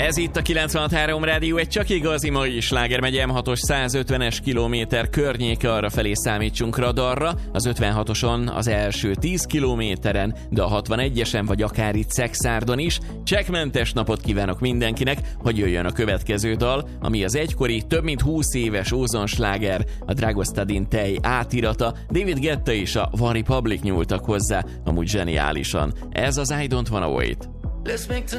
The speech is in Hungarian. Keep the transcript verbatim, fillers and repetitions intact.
Ez itt a kilencvenhat három Rádió, egy csak igazi mai sláger megy em hatos százötvenes kilométer környéke, arra felé számítsunk radarra, az ötvenhatoson az első tíz kilométeren, de a hatvanegyesen vagy akár itt Szekszárdon is. Csekkmentes napot kívánok mindenkinek, hogy jöjjön a következő dal, ami az egykori, több mint húsz éves ózonsláger, a Dragostadin Tej átirata. David Guetta és a One Republic nyúltak hozzá, amúgy zseniálisan. Ez az I Don't Wanna Wait.